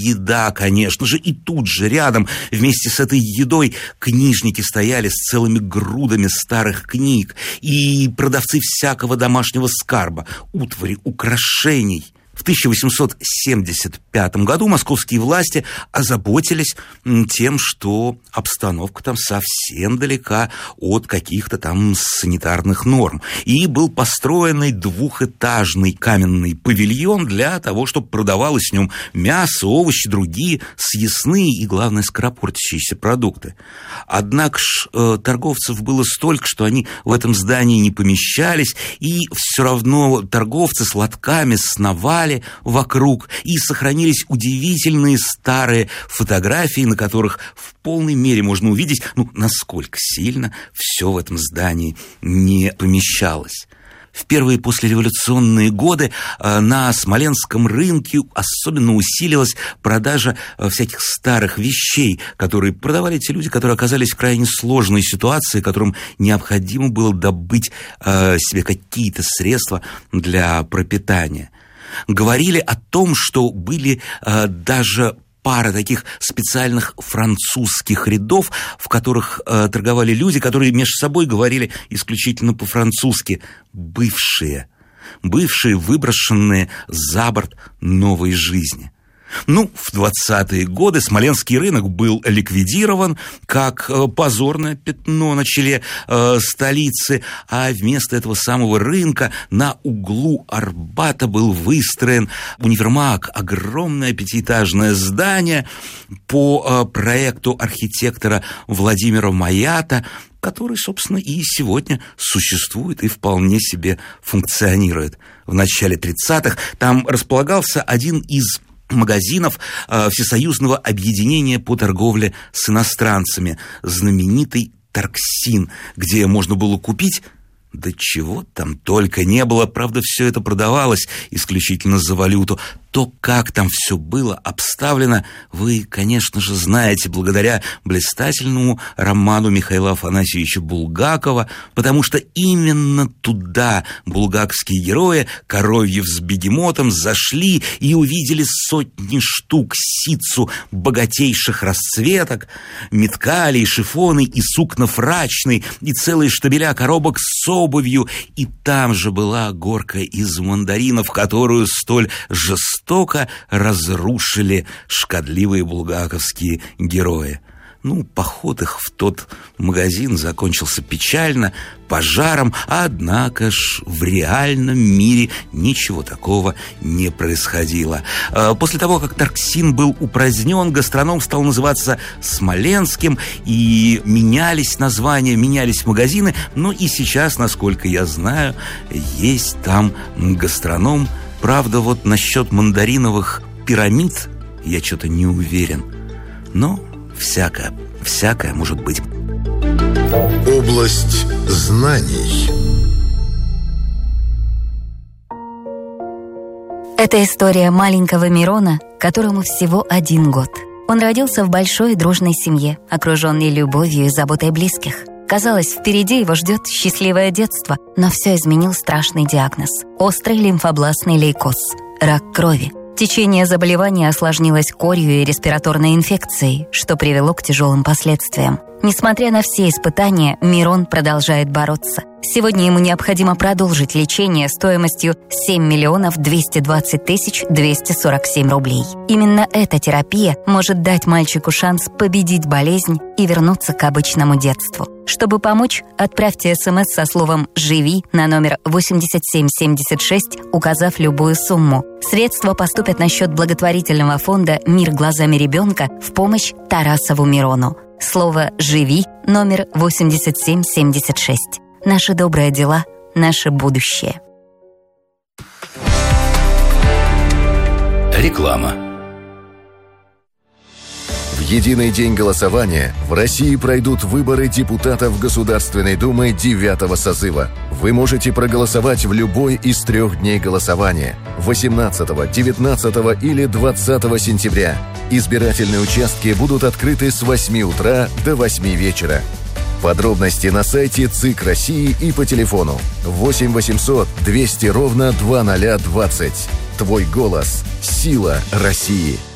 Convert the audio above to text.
еда, конечно же, и тут же рядом вместе с этой едой книжники стояли с целыми грудами старых книг и продавцы всякого домашнего скарба, утвари, украшений. В 1875 году московские власти озаботились тем, что обстановка там совсем далека от каких-то там санитарных норм. И был построенный двухэтажный каменный павильон для того, чтобы продавалось в нем мясо, овощи, другие съестные и, главное, скоропортящиеся продукты. Однако ж торговцев было столько, что они в этом здании не помещались, и все равно торговцы с лотками сновали вокруг, и сохранились удивительные старые фотографии, на которых в полной мере можно увидеть, насколько сильно все в этом здании не помещалось. В первые послереволюционные годы на Смоленском рынке особенно усилилась продажа всяких старых вещей, которые продавали те люди, которые оказались в крайне сложной ситуации, которым необходимо было добыть себе какие-то средства для пропитания. Говорили о том, что были даже пара таких специальных французских рядов, в которых торговали люди, которые между собой говорили исключительно по-французски. Бывшие, выброшенные за борт новой жизни. В 20-е годы Смоленский рынок был ликвидирован как позорное пятно на челе столицы, а вместо этого самого рынка на углу Арбата был выстроен универмаг, огромное пятиэтажное здание по проекту архитектора Владимира Маята, который, собственно, и сегодня существует и вполне себе функционирует. В начале 30-х там располагался один из магазинов Всесоюзного объединения по торговле с иностранцами, знаменитый Торксин, где можно было купить, да чего там только не было, правда, все это продавалось исключительно за валюту. То, как там все было обставлено, вы, конечно же, знаете, благодаря блистательному роману Михаила Афанасьевича Булгакова, потому что именно туда булгаковские герои, Коровьев с Бегемотом, зашли и увидели сотни штук ситцу богатейших расцветок, меткалей, шифоны и сукна фрачный, и целые штабеля коробок с обувью, и там же была горка из мандаринов, которую столь жестоко разрушили шкодливые булгаковские герои. Поход их в тот магазин закончился печально, пожаром, однако ж в реальном мире ничего такого не происходило. После того, как Торксин был упразднен, гастроном стал называться Смоленским, и менялись названия, менялись магазины, но и сейчас, насколько я знаю, есть там гастроном. Правда, насчет мандариновых пирамид я что-то не уверен. Но всякое может быть. Область знаний. Это история маленького Мирона, которому всего 1 год. Он родился в большой и дружной семье, окруженный любовью и заботой близких. Казалось, впереди его ждет счастливое детство, но все изменил страшный диагноз – острый лимфобластный лейкоз – рак крови. Течение заболевания осложнилось корью и респираторной инфекцией, что привело к тяжелым последствиям. Несмотря на все испытания, Мирон продолжает бороться. Сегодня ему необходимо продолжить лечение стоимостью 7 220 247 рублей. Именно эта терапия может дать мальчику шанс победить болезнь и вернуться к обычному детству. Чтобы помочь, отправьте СМС со словом «Живи» на номер 8776, указав любую сумму. Средства поступят на счет благотворительного фонда «Мир глазами ребенка» в помощь Тарасову Мирону. Слово «Живи» номер 8776. Наши добрые дела, наше будущее. Реклама. В единый день голосования в России пройдут выборы депутатов Государственной Думы 9-го созыва. Вы можете проголосовать в любой из 3 дней голосования – 18, 19 или 20 сентября. Избирательные участки будут открыты с 8 утра до 8 вечера. Подробности на сайте ЦИК России и по телефону 8 800 200 ровно 2020. Твой голос – сила России.